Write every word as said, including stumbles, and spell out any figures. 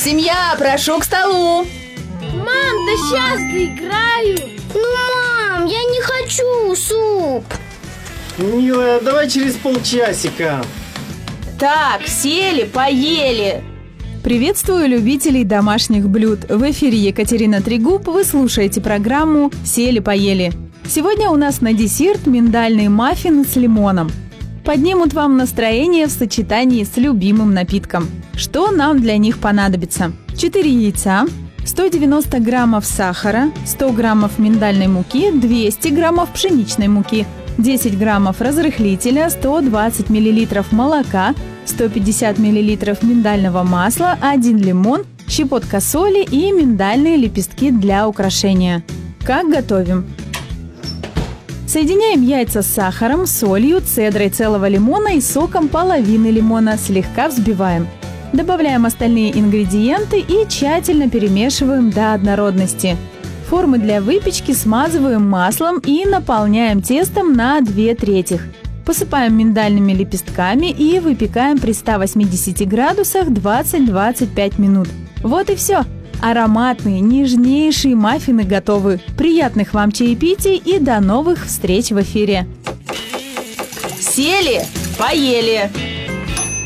Семья, прошу к столу. Мам, да сейчас доиграю. Ну, мам, я не хочу суп. Милая, давай через полчасика. Так, сели, поели. Приветствую любителей домашних блюд. В эфире Екатерина Трегуб. Вы слушаете программу «Сели-поели». Сегодня у нас на десерт миндальные маффины с лимоном. Поднимут вам настроение в сочетании с любимым напитком. Что нам для них понадобится? четыре яйца, сто девяносто граммов сахара, сто граммов миндальной муки, двести граммов пшеничной муки, десять граммов разрыхлителя, сто двадцать миллилитров молока, сто пятьдесят миллилитров миндального масла, один лимон, щепотка соли и миндальные лепестки для украшения. Как готовим? Соединяем яйца с сахаром, солью, цедрой целого лимона и соком половины лимона, слегка взбиваем. Добавляем остальные ингредиенты и тщательно перемешиваем до однородности. Формы для выпечки смазываем маслом и наполняем тестом на две трети. Посыпаем миндальными лепестками и выпекаем при ста восьмидесяти градусах двадцать-двадцать пять минут. Вот и все. Ароматные, нежнейшие маффины готовы. Приятных вам чаепитий и до новых встреч в эфире. Сели, поели.